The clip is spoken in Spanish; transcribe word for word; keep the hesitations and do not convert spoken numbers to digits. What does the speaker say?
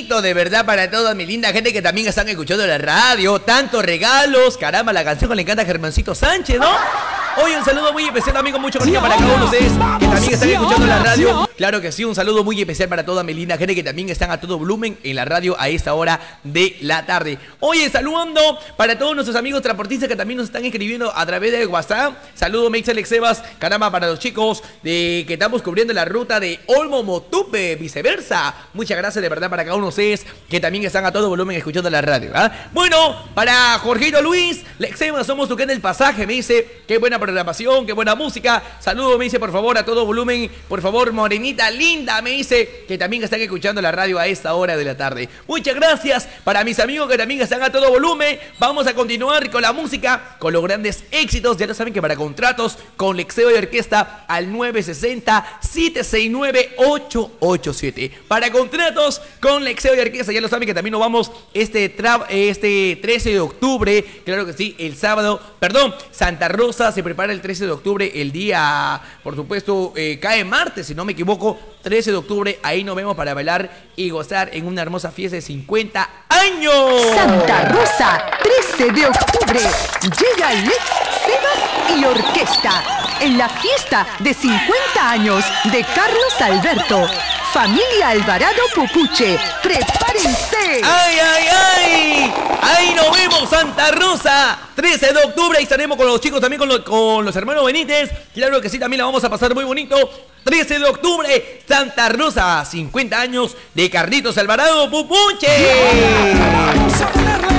bonito, de verdad, para toda mi linda gente que también están escuchando la radio. Tantos regalos. Caramba, la canción que le encanta a Germancito Sánchez, ¿no? Hoy un saludo muy especial, amigo, mucho cariño para cada uno de ustedes que también están escuchando la radio. Claro que sí, un saludo muy especial para toda mi linda gente que también están a todo volumen en la radio a esta hora de la tarde. Oye, saludando para todos nuestros amigos transportistas que también nos están escribiendo a través de WhatsApp. Saludo, Meixel Exebas, caramba, para los chicos de que estamos cubriendo la ruta de Olmo Motupe, viceversa. Muchas gracias de verdad para cada uno de ustedes que también están a todo volumen escuchando la radio, ¿eh? Bueno, para Jorgito Luis, Lexema, somos tu que en el pasaje, me dice, qué buena programación, qué buena música. Saludos, me dice, por favor, a todo volumen. Por favor, morenita linda, me dice, que también están escuchando la radio a esta hora de la tarde. Muchas gracias para mis amigos que también están a todo volumen. Vamos a continuar con la música, con los grandes éxitos. Ya lo saben que para contratos con Lexeo y Orquesta al nueve sesenta, siete seis nueve, ocho ocho siete. Para contratos con Lexeo y Orquesta, ya lo saben que también nos vamos este, tra este trece de octubre. Claro que sí, el sábado, perdón, Santa Rosa se prepara el trece de octubre, el día, por supuesto, eh, cae martes, si no me equivoco, trece de octubre, ahí nos vemos para bailar y gozar en una hermosa fiesta de cincuenta años. Santa Rosa, trece de octubre, llega Lex, Sebas y Orquesta, en la fiesta de cincuenta años de Carlos Alberto. Familia Alvarado Pupuche, prepárense. ¡Ay, ay, ay! ¡Ahí nos vemos, Santa Rosa! trece de octubre, ahí estaremos con los chicos, también con, lo, con los hermanos Benítez. Claro que sí, también la vamos a pasar muy bonito. trece de octubre, Santa Rosa, cincuenta años de Carlitos Alvarado Pupuche.